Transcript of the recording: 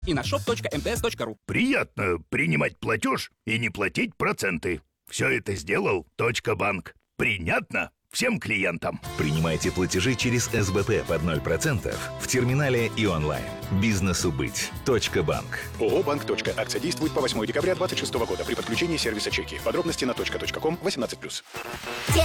и на shop.mts.ru. Приятно принимать платеж и не платить проценты. Все это сделал Банк. Принятно всем клиентам. Принимайте платежи через СБП под 0% в терминале и онлайн. Бизнесу быть. Банк. ООО «Банк. Акция действует по 8 декабря 2026 года при подключении сервиса чеки. Подробности на .ком 18+.